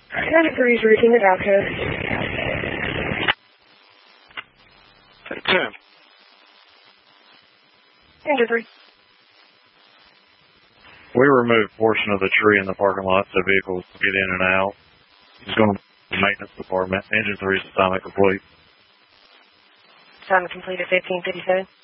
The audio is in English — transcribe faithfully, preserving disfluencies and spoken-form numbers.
Engine three is reaching the dock code. Engine three. We removed a portion of the tree in the parking lot so vehicles can get in and out. It's going to be the maintenance department. Engine three is assignment complete. Assignment complete at fifteen fifty-seven.